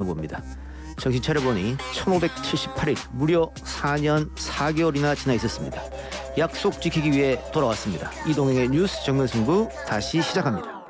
만나봅니다. 정신 차려보니 1578일, 무려 4년 4개월이나 지나 있었습니다. 약속 지키기 위해 돌아왔습니다. 이동영의 뉴스 정면승부 다시 시작합니다.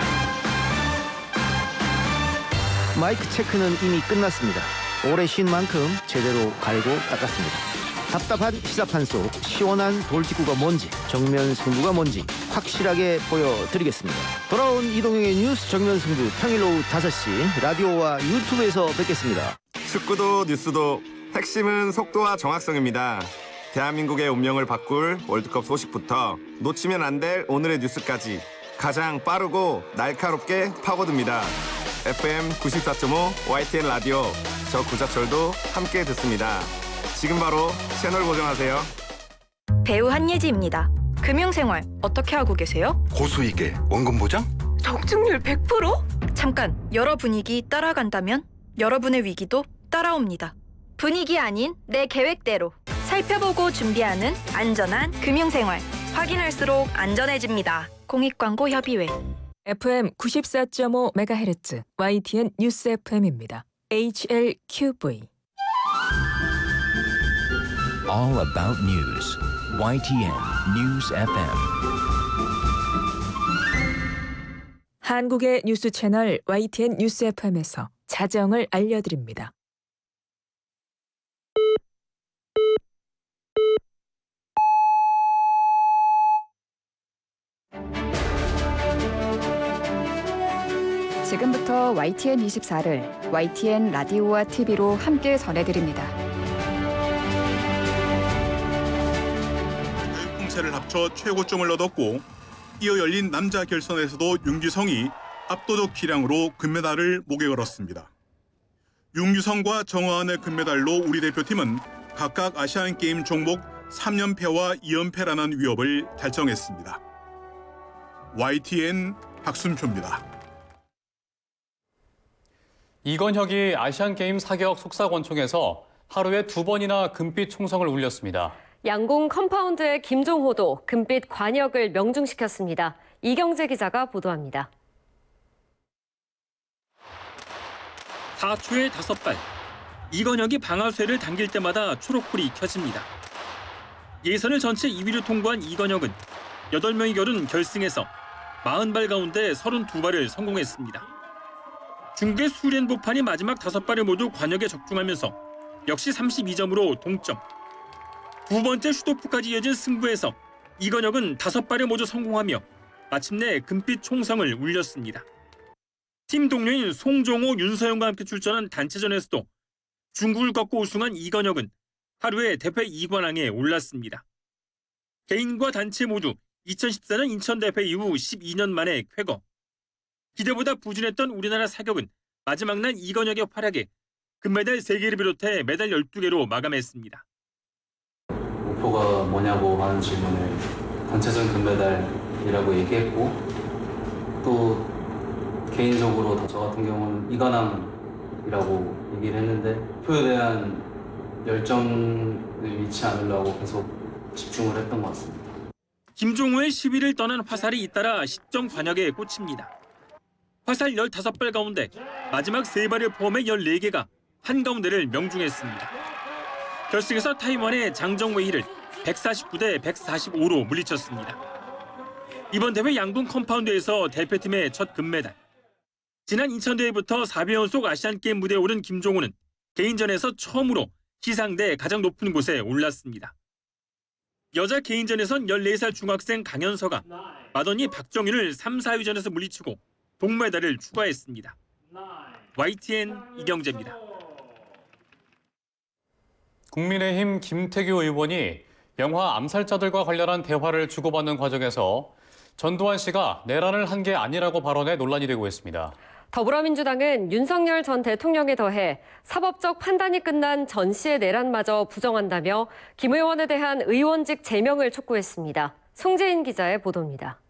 마이크 체크는 이미 끝났습니다. 오래 쉰 만큼 제대로 갈고 닦았습니다. 답답한 시사판 속 시원한 돌직구가 뭔지, 정면 승부가 뭔지 확실하게 보여드리겠습니다. 돌아온 이동영의 뉴스 정면 승부, 평일 오후 5시 라디오와 유튜브에서 뵙겠습니다. 축구도 뉴스도 핵심은 속도와 정확성입니다. 대한민국의 운명을 바꿀 월드컵 소식부터 놓치면 안 될 오늘의 뉴스까지 가장 빠르고 날카롭게 파고듭니다. FM 94.5 YTN 라디오, 저 구자철도 함께 듣습니다. 지금 바로 채널 고정하세요. 배우 한예지입니다. 금융생활 어떻게 하고 계세요? 고수익에 원금 보장? 적중률 100%? 잠깐, 여러 분위기 따라간다면 여러분의 위기도 따라옵니다. 분위기 아닌 내 계획대로 살펴보고 준비하는 안전한 금융생활. 확인할수록 안전해집니다. 공익광고협의회. FM 94.5MHz YTN 뉴스 FM입니다. HLQV. All about news. YTN News FM. 한국의 뉴스 채널 YTN 뉴스 FM에서 자정을 알려드립니다. 지금부터 YTN 24를 YTN 라디오와 TV로 함께 전해드립니다. 품새를 합쳐 최고점을 얻었고, 이어 열린 남자 결선에서도 윤규성이 압도적 기량으로 금메달을 목에 걸었습니다. 윤규성과 정화은의 금메달로 우리 대표팀은 각각 아시안게임 종목 3연패와 2연패라는 위협을 달성했습니다. YTN 박순표입니다. 이건혁이 아시안게임 사격 속사권총에서 하루에 2번이나 금빛 총성을 울렸습니다. 양궁 컴파운드의 김종호도 금빛 관역을 명중시켰습니다. 이경재 기자가 보도합니다. 4초에 5발. 이건혁이 방아쇠를 당길 때마다 초록불이 켜집니다. 예선을 전체 2위로 통과한 이건혁은 8명이 겨룬 결승에서 40발 가운데 32발을 성공했습니다. 중국의 수련보판이 마지막 5발을 모두 관역에 적중하면서 역시 32점으로 동점. 두 번째 슈토프까지 이어진 승부에서 이건혁은 5발을 모두 성공하며 마침내 금빛 총성을 울렸습니다. 팀 동료인 송종호, 윤서영과 함께 출전한 단체전에서도 중국을 꺾고 우승한 이건혁은 하루에 대회 2관왕에 올랐습니다. 개인과 단체 모두 2014년 인천 대회 이후 12년 만에 쾌거. 기대보다 부진했던 우리나라 사격은 마지막 날 이건혁의 활약에 금메달 3개를 비롯해 메달 12개로 마감했습니다. 목표가 뭐냐고 하는 질문을 단체전 금메달이라고 얘기했고, 또 개인적으로 저 같은 경우는 이관왕이라고 얘기를 했는데, 목표에 대한 열정을 잃지 않으려고 계속 집중을 했던 것 같습니다. 김종호의 10위를 떠난 화살이 잇따라 10점 관역에 꽂힙니다. 화살 15발 가운데 마지막 3발을 포함해 14개가 한가운데를 명중했습니다. 결승에서 타이완의 장정웨이를 149대 145로 물리쳤습니다. 이번 대회 양궁 컴파운드에서 대표팀의 첫 금메달. 지난 인천대회부터 4배 연속 아시안게임 무대에 오른 김종호는 개인전에서 처음으로 시상대 가장 높은 곳에 올랐습니다. 여자 개인전에선 14살 중학생 강현서가 마더니 박정윤을 3, 4위전에서 물리치고 동메달을 추가했습니다. YTN 이경재입니다. 국민의힘 김태규 의원이 영화 암살자들과 관련한 대화를 주고받는 과정에서 전두환 씨가 내란을 한 게 아니라고 발언해 논란이 되고 있습니다. 더불어민주당은 윤석열 전 대통령에 더해 사법적 판단이 끝난 전 씨의 내란마저 부정한다며 김 의원에 대한 의원직 제명을 촉구했습니다. 송재인 기자의 보도입니다.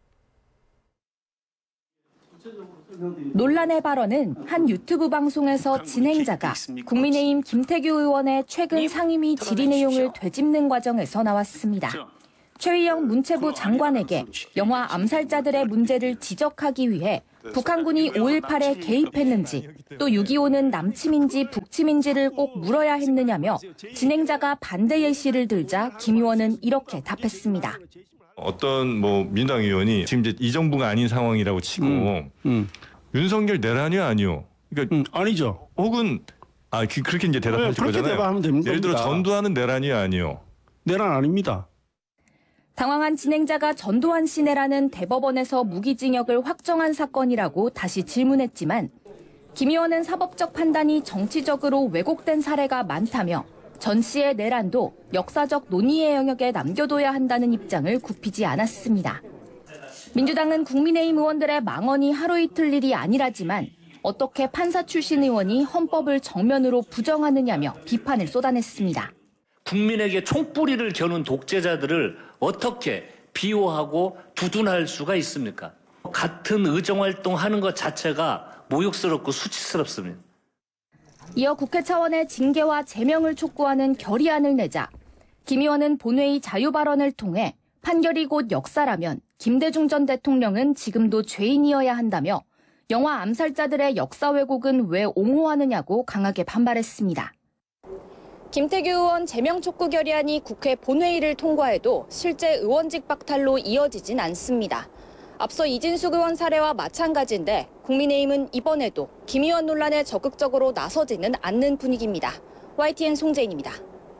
논란의 발언은 한 유튜브 방송에서 진행자가 국민의힘 김태규 의원의 최근 상임위 질의 내용을 되짚는 과정에서 나왔습니다. 최의영 문체부 장관에게 영화 암살자들의 문제를 지적하기 위해 북한군이 5.18에 개입했는지 또 6.25는 남침인지 북침인지를 꼭 물어야 했느냐며 진행자가 반대 예시를 들자 김 의원은 이렇게 답했습니다. 어떤 민주당 의원이 지금 이제 이 정부가 아닌 상황이라고 치고 윤석열 내란이 아니요. 그러니까 아니죠. 혹은 그렇게 이제 대답하실 그렇게 거잖아요. 대답하면 됩니다. 예를 들어 전두환은 내란이 아니요. 내란 아닙니다. 당황한 진행자가 전두환 씨 내란은 대법원에서 무기징역을 확정한 사건이라고 다시 질문했지만 김 의원은 사법적 판단이 정치적으로 왜곡된 사례가 많다며 전 씨의 내란도 역사적 논의의 영역에 남겨둬야 한다는 입장을 굽히지 않았습니다. 민주당은 국민의힘 의원들의 망언이 하루 이틀 일이 아니라지만 어떻게 판사 출신 의원이 헌법을 정면으로 부정하느냐며 비판을 쏟아냈습니다. 국민에게 총뿌리를 겨눈 독재자들을 어떻게 비호하고 두둔할 수가 있습니까? 같은 의정활동 하는 것 자체가 모욕스럽고 수치스럽습니다. 이어 국회 차원의 징계와 제명을 촉구하는 결의안을 내자 김 의원은 본회의 자유 발언을 통해 판결이 곧 역사라면 김대중 전 대통령은 지금도 죄인이어야 한다며 영화 암살자들의 역사 왜곡은 왜 옹호하느냐고 강하게 반발했습니다. 김태규 의원 제명 촉구 결의안이 국회 본회의를 통과해도 실제 의원직 박탈로 이어지진 않습니다. 앞서 이진숙 의원 사례와 마찬가지인데 국민의힘은 이번에도 김 의원 논란에 적극적으로 나서지는 않는 분위기입니다. YTN 송재인입니다.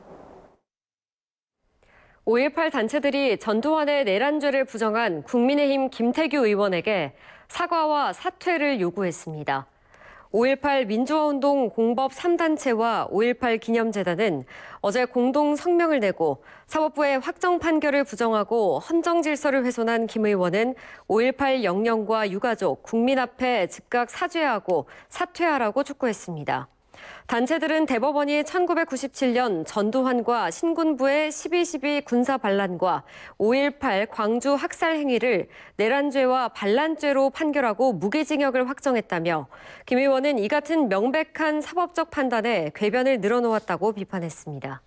5.18 단체들이 전두환의 내란죄를 부정한 국민의힘 김태규 의원에게 사과와 사퇴를 요구했습니다. 5.18 민주화운동 공법 3단체와 5.18 기념재단은 어제 공동 성명을 내고 사법부의 확정 판결을 부정하고 헌정 질서를 훼손한 김 의원은 5.18 영령과 유가족, 국민 앞에 즉각 사죄하고 사퇴하라고 촉구했습니다. 단체들은 대법원이 1997년 전두환과 신군부의 12.12 군사 반란과 5.18 광주 학살 행위를 내란죄와 반란죄로 판결하고 무기징역을 확정했다며 김 의원은 이 같은 명백한 사법적 판단에 궤변을 늘어놓았다고 비판했습니다.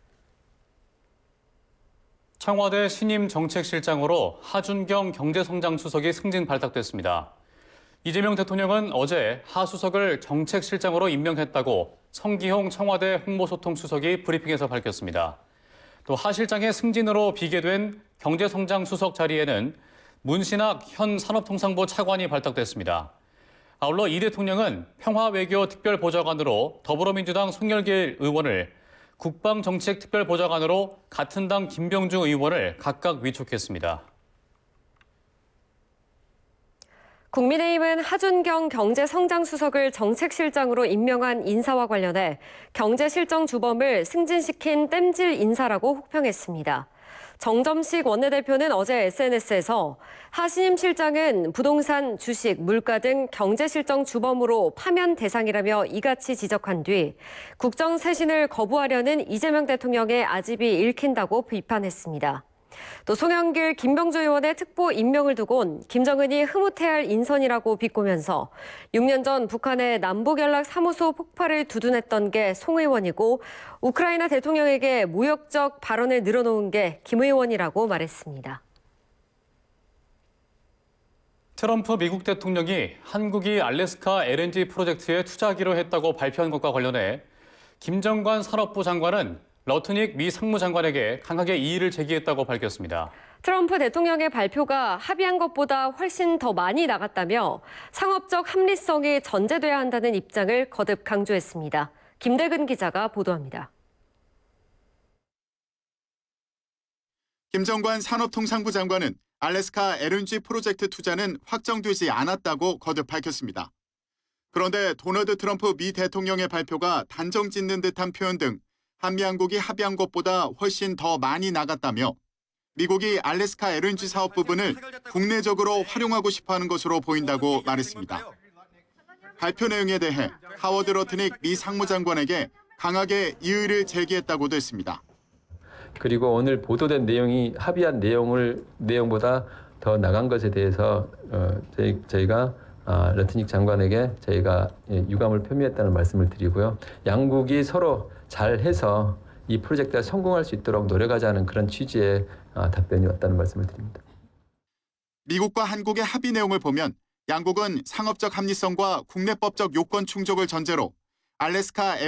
청와대 신임 정책실장으로 하준경 경제성장수석이 승진 발탁됐습니다. 이재명 대통령은 어제 하 수석을 정책실장으로 임명했다고 성기홍 청와대 홍보소통수석이 브리핑에서 밝혔습니다. 또 하 실장의 승진으로 비계된 경제성장수석 자리에는 문신학 현 산업통상부 차관이 발탁됐습니다. 아울러 이 대통령은 평화외교특별보좌관으로 더불어민주당 송영길 의원을, 국방정책특별보좌관으로 같은 당 김병주 의원을 각각 위촉했습니다. 국민의힘은 하준경 경제성장수석을 정책실장으로 임명한 인사와 관련해 경제실정주범을 승진시킨 땜질 인사라고 혹평했습니다. 정점식 원내대표는 어제 SNS에서 하 신임 실장은 부동산, 주식, 물가 등 경제실정주범으로 파면 대상이라며 이같이 지적한 뒤 국정쇄신을 거부하려는 이재명 대통령의 아집이 읽힌다고 비판했습니다. 또 송영길, 김병주 의원의 특보 임명을 두곤 김정은이 흐뭇해할 인선이라고 비꼬면서 6년 전 북한의 남북연락사무소 폭발을 두둔했던 게 송 의원이고 우크라이나 대통령에게 모욕적 발언을 늘어놓은 게 김 의원이라고 말했습니다. 트럼프 미국 대통령이 한국이 알래스카 LNG 프로젝트에 투자하기로 했다고 발표한 것과 관련해 김정관 산업부 장관은 러트닉 미 상무장관에게 강하게 이의를 제기했다고 밝혔습니다. 트럼프 대통령의 발표가 합의한 것보다 훨씬 더 많이 나갔다며 상업적 합리성이 전제돼야 한다는 입장을 거듭 강조했습니다. 김대근 기자가 보도합니다. 김정관 산업통상부 장관은 알래스카 LNG 프로젝트 투자는 확정되지 않았다고 거듭 밝혔습니다. 그런데 도널드 트럼프 미 대통령의 발표가 단정 짓는 듯한 표현 등 한미양국이 합의한 것보다 훨씬 더 많이 나갔다며 미국이 알래스카 LNG 사업 부분을 국내적으로 활용하고 싶어하는 것으로 보인다고 말했습니다. 발표 내용에 대해 하워드 러트닉 미 상무장관에게 강하게 이의를 제기했다고도 했습니다. 그리고 오늘 보도된 내용이 합의한 내용보다 더 나간 것에 대해서 저희가 러트닉 장관에게 저희가 유감을 표미했다는 말씀을 드리고요. 양국이 서로 잘해서 이 프로젝트가 성공할 수 있도록 노력하자는 그런 취지의 답변이었다는 말씀을 드립니다. 미국과 한국의 합의 내용을 보면 양국은 상업적 합리성과 국내법적 요건 충족을 전제로 알래스카